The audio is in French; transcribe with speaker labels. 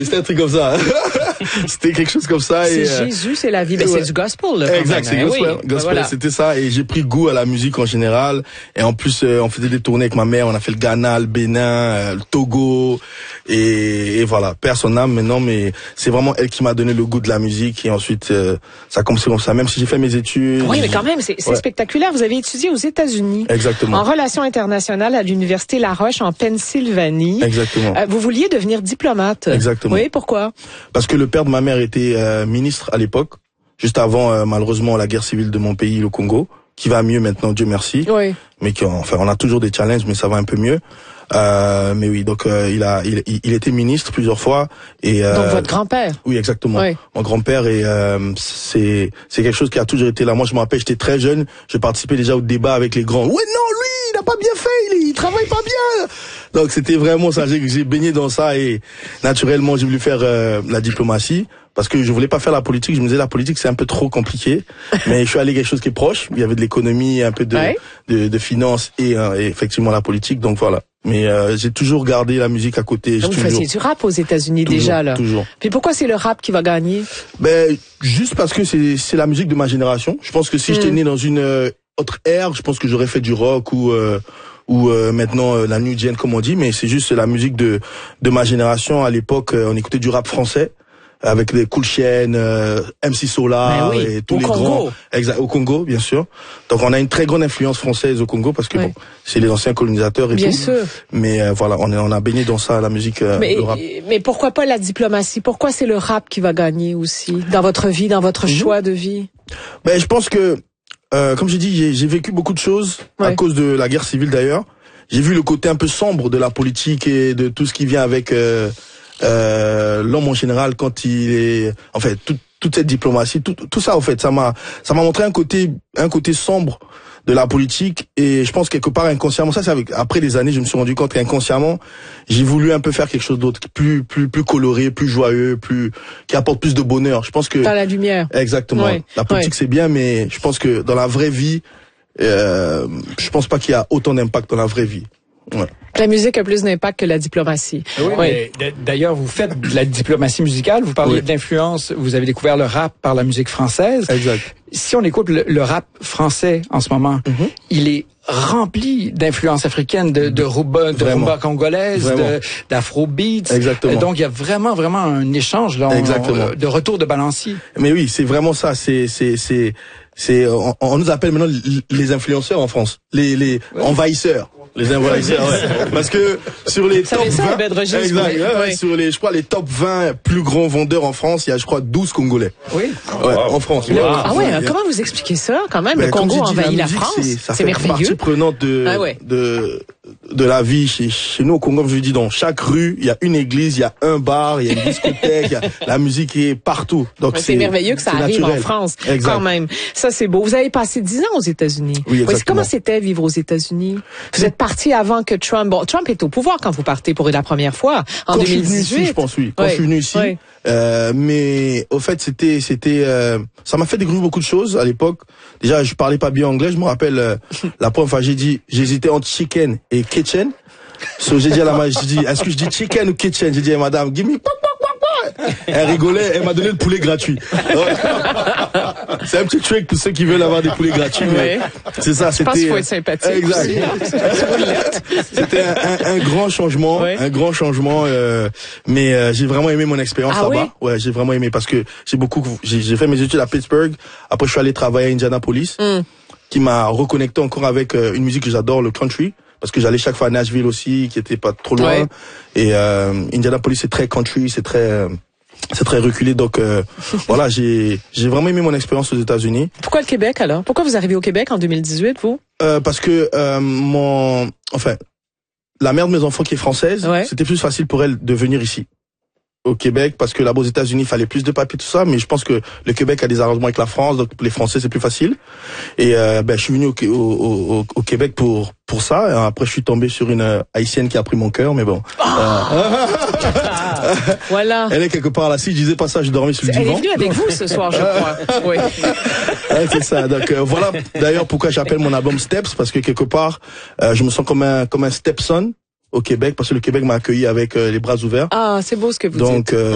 Speaker 1: C'était un truc comme ça. C'était quelque chose comme ça.
Speaker 2: C'est Jésus, c'est la vie. Ben, c'est du gospel, là.
Speaker 1: Exact, c'est gospel.
Speaker 2: Oui.
Speaker 1: Gospel, voilà. C'était ça. Et j'ai pris goût à la musique en général. Et en plus, on faisait des tournées avec ma mère. On a fait le Ghana, le Bénin, le Togo. Et voilà, père son âme maintenant, mais c'est vraiment elle qui m'a donné le goût de la musique. Et ensuite, ça a commencé comme ça. Même si j'ai fait mes études.
Speaker 2: Oui, mais quand même, c'est spectaculaire. Vous avez étudié aux États-Unis.
Speaker 1: Exactement.
Speaker 2: En relations internationales à l'université La Roche en Pennsylvanie.
Speaker 1: Exactement.
Speaker 2: Vous vouliez devenir diplomate.
Speaker 1: Exactement.
Speaker 2: Oui, pourquoi?
Speaker 1: Parce que le père de ma mère était ministre à l'époque, juste avant malheureusement la guerre civile de mon pays, le Congo, qui va mieux maintenant, Dieu merci. Oui. Mais enfin, on a toujours des challenges, mais ça va un peu mieux. Mais oui, donc il était ministre plusieurs fois et
Speaker 2: donc votre grand-père.
Speaker 1: Oui, exactement. Oui. Mon grand-père et c'est quelque chose qui a toujours été là. Moi, je me rappelle, j'étais très jeune, je participais déjà au débat avec les grands. Ouais, non, lui, il a pas bien fait, il travaille pas bien. Donc c'était vraiment ça, j'ai baigné dans ça et naturellement, j'ai voulu faire la diplomatie. Parce que je voulais pas faire la politique, je me disais la politique c'est un peu trop compliqué, mais je suis allé quelque chose qui est proche, il y avait de l'économie, un peu de finance et effectivement la politique, donc voilà. Mais j'ai toujours gardé la musique à côté.
Speaker 2: Donc vous faisiez du rap aux États-Unis déjà là.
Speaker 1: Toujours.
Speaker 2: Puis pourquoi c'est le rap qui va gagner?
Speaker 1: Ben juste parce que c'est la musique de ma génération. Je pense que si j'étais né dans une autre ère, je pense que j'aurais fait du rock ou maintenant la new gen comme on dit, mais c'est juste la musique de ma génération. À l'époque, on écoutait du rap français. Avec les Cool Chain, MC Solar et tous les grands. Exact, au Congo, bien sûr. Donc on a une très grande influence française au Congo parce que bon, c'est les anciens colonisateurs et
Speaker 2: bien
Speaker 1: tout.
Speaker 2: Sûr.
Speaker 1: Mais voilà, on a baigné dans ça, la musique, le rap.
Speaker 2: Mais pourquoi pas la diplomatie? Pourquoi c'est le rap qui va gagner aussi dans votre vie, dans votre choix de vie?
Speaker 1: Ben je pense que, comme j'ai dit, j'ai vécu beaucoup de choses à cause de la guerre civile d'ailleurs. J'ai vu le côté un peu sombre de la politique et de tout ce qui vient avec. L'homme en général quand il est en fait toute cette diplomatie tout ça en fait ça m'a montré un côté sombre de la politique et je pense quelque part inconsciemment ça c'est après des années je me suis rendu compte qu'inconsciemment j'ai voulu un peu faire quelque chose d'autre plus coloré, plus joyeux, qui apporte plus de bonheur. Je pense que
Speaker 2: dans la lumière.
Speaker 1: Exactement. La politique c'est bien mais je pense que dans la vraie vie je pense pas qu'il y a autant d'impact dans la vraie vie. Ouais.
Speaker 2: La musique a plus d'impact que la diplomatie.
Speaker 3: Oui. D'ailleurs, vous faites de la diplomatie musicale. Vous parliez d'influence. Vous avez découvert le rap par la musique française.
Speaker 1: Exact.
Speaker 3: Si on écoute le rap français en ce moment, il est rempli d'influences africaines, de rumba congolaise, d'afrobeats.
Speaker 1: Exactement.
Speaker 3: Donc, il y a vraiment un échange là, de retour de balancier.
Speaker 1: Mais oui, c'est vraiment ça. On nous appelle maintenant les influenceurs en France, les envahisseurs. Les envahisseurs, parce que sur les top 20, sur les, je crois, les top 20 plus grands vendeurs en France, il y a, je crois, 12 Congolais.
Speaker 3: Oui.
Speaker 1: En France.
Speaker 2: Ah ouais, comment vous expliquez ça, quand même? Le Congo envahit la France. C'est merveilleux.
Speaker 1: Partie prenante de la vie chez nous au Congo. Je dis, dans chaque rue, il y a une église, il y a un bar, il y a une discothèque, la musique est partout. Donc
Speaker 2: c'est merveilleux que ça arrive en France. Quand même. Ça, c'est beau. Vous avez passé 10 ans aux États-Unis.
Speaker 1: Oui, exactement.
Speaker 2: Comment c'était vivre aux États-Unis? Vous êtes parti avant que Trump... Bon, Trump est au pouvoir quand vous partez pour la première fois, en 2018.
Speaker 1: Je suis venu ici, je pense, oui. Quand je suis venu ici. Mais au fait, c'était ça m'a fait découvrir beaucoup de choses à l'époque. Déjà, je parlais pas bien anglais. Je me rappelle la première fois, j'hésitais entre chicken et kitchen. So, j'ai dit à la madame, est-ce que je dis chicken ou kitchen? J'ai dit à madame, give me Elle rigolait, elle m'a donné le poulet gratuit. C'est un petit trick pour ceux qui veulent avoir des poulets gratuits. Mais c'est ça, c'était.
Speaker 2: Je pense qu'il faut être sympathique.
Speaker 1: Exact. C'était un grand changement, mais j'ai vraiment aimé mon expérience là-bas. Ouais, j'ai vraiment aimé parce que j'ai fait mes études à Pittsburgh. Après, je suis allé travailler à Indianapolis, qui m'a reconnecté encore avec une musique que j'adore, le country. Parce que j'allais chaque fois à Nashville aussi, qui était pas trop loin. Et Indianapolis, c'est très country, c'est très reculé. Donc voilà, j'ai vraiment aimé mon expérience aux États-Unis.
Speaker 2: Pourquoi le Québec alors? Pourquoi vous arrivez au Québec en 2018, vous?
Speaker 1: Parce que la mère de mes enfants qui est française, c'était plus facile pour elle de venir ici au Québec, parce que là-bas aux États-Unis, il fallait plus de papiers, tout ça, mais je pense que le Québec a des arrangements avec la France, donc pour les Français, c'est plus facile. Et je suis venu au Québec pour ça. Et après, je suis tombé sur une Haïtienne qui a pris mon cœur, mais bon.
Speaker 2: Voilà.
Speaker 1: Elle est quelque part là. Si je disais pas ça, je dormais sur le divan.
Speaker 2: Elle est venue avec vous ce soir, je crois. Oui.
Speaker 1: C'est ça. Donc voilà. D'ailleurs, pourquoi j'appelle mon album Steps, parce que quelque part, je me sens comme un stepson au Québec, parce que le Québec m'a accueilli avec les bras ouverts.
Speaker 2: Ah, c'est beau ce que vous dites.
Speaker 1: Donc